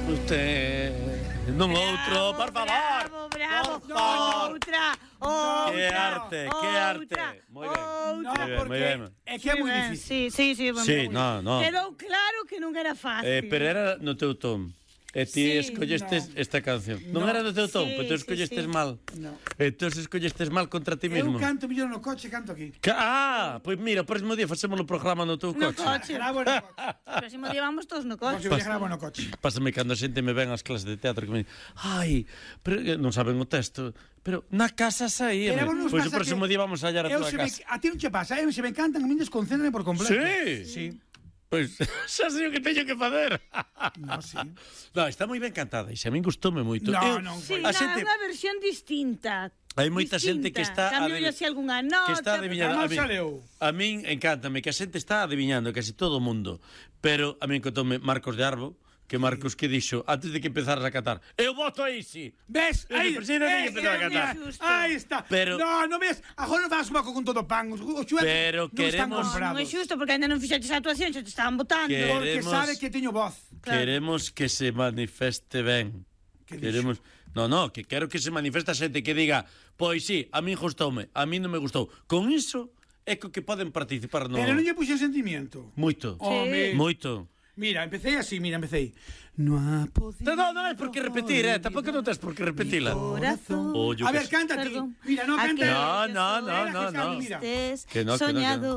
Usted non outro, por favor. Bravo, Por favor. outra. Que arte, que arte. Moi ben. No, Moi ben, moi porque ben. é que é moi difícil. Sí, Sí, no. Quedou claro que non era fácil. Pero era no teu ton. E ti Sí, escollestes esta canción. Non era no teu ton, Sí, pero tú sí, escollestes sí. mal. No. Entón escollestes mal contra ti Eu mesmo. canto millón no coche, canto aquí. Pois mira, o próximo día facemos o programa no teu No coche. coche. Gravo no coche. O próximo día vamos todos no Pois coche. eu gravo no coche. Pásame cando a xente me ven ás clases de teatro que me di, ai, pero non saben o texto, pero na casa saía. Pero vos nos Pois o pasa próximo que día vamos a hallar a eu tua se me, casa. a ti non che pasa, se me encantan, a mí desconcentran por completo. Sí. Sí. Pois xa sei o que teño que facer. No, sí. No, está moi ben cantada e xa me gustoume moito. No, non Sí, foi. A xente- unha versión distinta. Hai moita xente que está Cambio así algunha nota. que está adivinando. Pero non saleu. A min encántame que a xente está adivinando casi todo o mundo, pero a min contoume Marcos de Arbo, que Marcos que dixo antes de que empezaras a cantar, eu voto aí si. Ves? Aí, presidente, ten que empezar a cantar. Aí está. Pero- No, ves? Agora non faz moco con todo o pan. Os xueces Pero non están queremos- comprados. Non é xusto porque ainda non fixeches a actuación, xa te estaban votando. Que- Porque Queremos- sabe que teño voz. Claro. Queremos que se manifeste ben. Que Queremos No, que quero que se manifeste a xente que diga, pois sí, a min gustoume, a min non me gustou. Con iso é co que poden participar no Pero non lle puxen sentimiento. moito. Home. Moito. Mira, empecé así, empecé. No ha podido. Non hai por que repetir, tampouco non tens por que repetila. Corazón. Oh, yo A que ver, canta ti. Perdón. Mira, no canta. No, no, no, Era no, que sabe, no. mira. Estés Que no, que no, que no. soñado